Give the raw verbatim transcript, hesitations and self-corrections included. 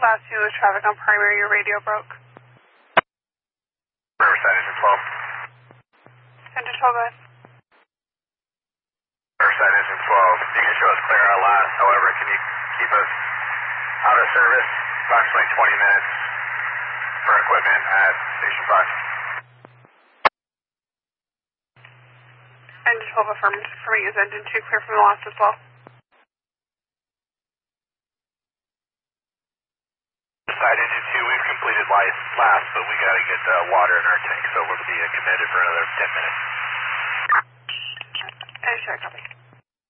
Last view of traffic on primary, your radio broke. Riverside engine twelve. Engine twelve, go ahead. Riverside engine twelve. You can show us clear our last, however, can you keep us out of service approximately twenty minutes for equipment at Station five? Engine twelve affirmed. For me, is engine two clear from the last as well? Side engine two, we've completed life last, but we got to get uh, water in our tank, so we'll be uh, committed for another ten minutes. And sure, copy.